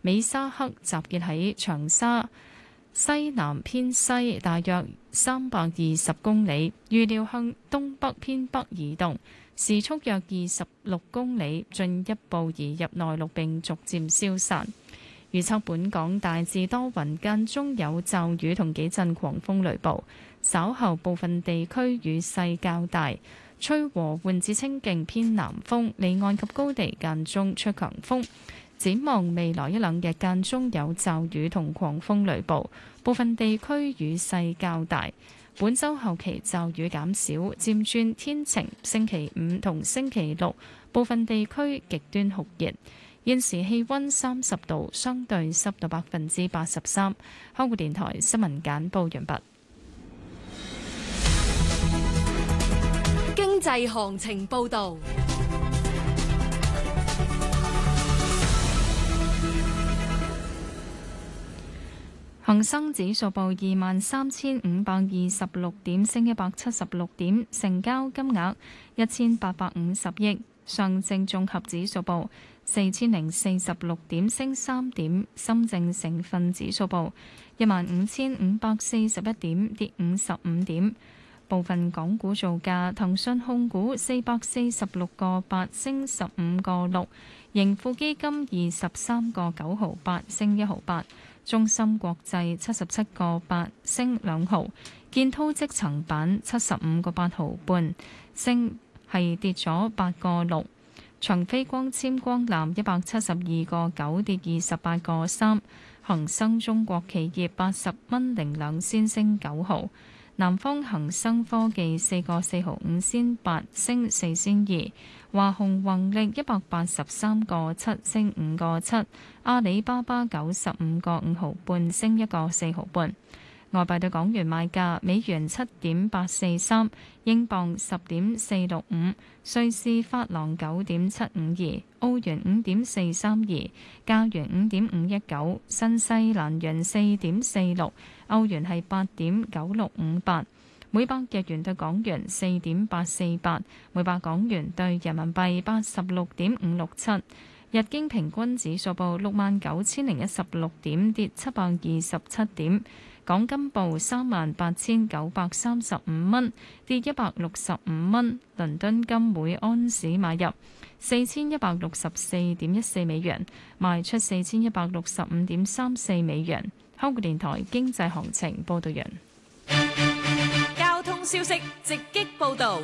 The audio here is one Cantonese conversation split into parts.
美沙克集結喺長沙西南偏西大約320公里，預料向東北偏北移動，時速約26公里，進一步移入內陸並逐漸消散。預測本港大致多雲，間中有驟雨同幾陣狂風雷暴，稍後部分地區雨勢較大，吹和緩至清勁偏南風，離岸及高地間中吹強風。展望未來一兩日間中有驟雨同狂風雷暴，部分地區雨勢較大。本週後期驟雨減少，漸轉天晴。星期五同星期六部分地區極端酷熱。現時氣溫30度，相對濕度83%。香港電台新聞簡報完畢。 經濟行情報道。 恒生指數報23,526點，升176點，成交金額1850億。上證綜合指數報4046點，升3點。深證成分指數報15,541點，跌55點。部分港股造價：騰訊控股446個8，升15個6；盈富基金23個9毫8，升1毫8；中芯國際77個8，升2毫；建滔積層板75個8毫半，跌咗8個6；長飛光纖光纜172個9，跌28個3；恒生中國企業80蚊零2仙，升9毫；南方恒生科技4個4毫5仙8，升4仙2；華虹宏力183個7，升5個7；阿里巴巴95個5毫半，升1個4毫半。外幣對港元賣價：美元7.843，英鎊10.465，瑞士法郎9.752，澳元5.432，加元5.519，新西蘭元4.46，歐元係8.9658，每百日元對港元4.848，每百港元對人民幣86.567。日經平均指數報69,016點，跌727點。港金報38,935蚊，跌165蚊。倫敦金每安士買入4164.14美元，賣出4165.34美元。香港電台經濟行情報道完。 交通消息直擊報道。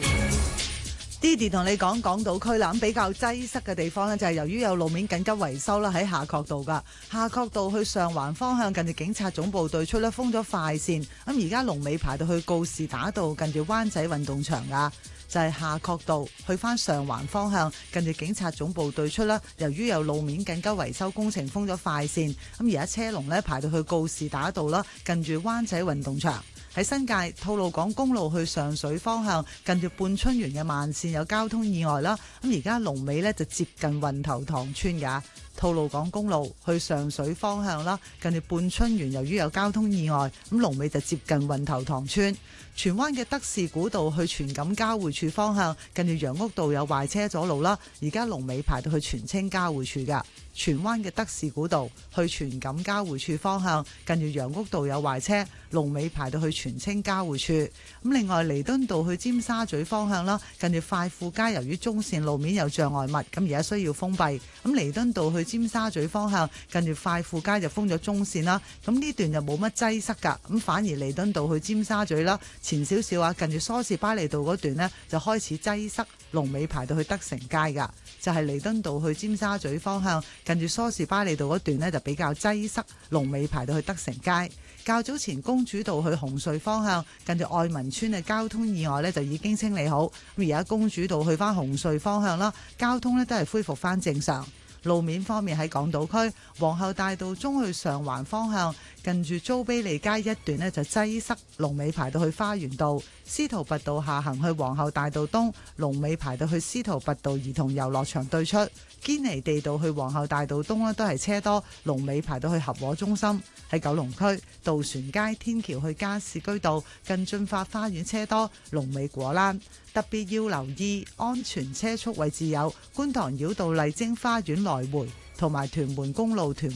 Didi 同你講港島區啦，咁比較擠塞嘅地方呢，就係由於有路面緊急維修啦，喺夏慤道噶，夏慤道去上環方向近住警察總部對出呢，封咗快線，咁而家龍尾排到去告士打道近住灣仔運動場噶，就係夏慤道去翻上環方向近住警察總部對出啦，由於有路面緊急維修工程封咗快線，咁而家車龍呢，排到去告士打道啦，近住灣仔運動場。喺新界吐露港公路去上水方向近住半春園嘅慢線有交通意外啦，咁而家龍尾呢就接近運頭塘村噶。吐露港公路去上水方向啦，近住半春園由於有交通意外，咁龍尾就接近運頭塘村。荃灣嘅德士古道去荃錦交匯處方向近住楊屋道有壞車阻路啦，而家龍尾排到去荃青交匯處噶。荃灣嘅德士古道去荃錦交匯處方向近住楊屋道有壞車，龍尾排到去荃青交匯處。咁另外彌敦道去尖沙咀方向啦，近住快富街由於中線路面有障礙物，咁而家需要封閉。咁彌敦道去尖沙咀方向近住快富街就封咗中線啦，咁呢段就冇乜擠塞噶，咁反而彌敦道去尖沙咀啦，前少少啊，近住梳士巴利道嗰段呢，就開始擠塞，龍尾排到去德成街噶，就係彌敦道去尖沙咀方向近住梳士巴利道嗰段呢，就比較擠塞，龍尾排到去德成街。較早前公主道去紅隧方向近住愛民村嘅交通意外呢，就已經清理好，咁而家公主道去翻紅隧方向啦，交通呢都係恢復翻正常。路面方面喺港島區皇后大道中去上環方向近住租庇利街一段呢就擠塞，龍尾排到去花園道。司徒拔道下行去皇后大道東，龍尾排到去司徒拔道兒童遊樂場對出。堅尼地道去皇后大道東呢都係車多，龍尾排到去合和中心。喺九龍區渡船街天橋去加士居道近駿發花園車多，龍尾果欄。特別要留意安全車速位置有觀塘繞道麗晶花園來回同埋屯門公路屯